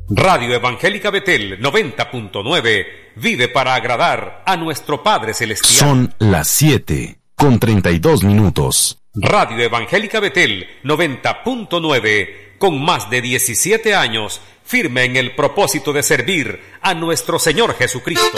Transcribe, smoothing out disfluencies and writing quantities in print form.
Radio Evangélica Betel 90.9 vive para agradar a nuestro Padre Celestial. Son las 7:32. Radio Evangélica Betel 90.9, con más de 17 años, firme en el propósito de servir a nuestro Señor Jesucristo.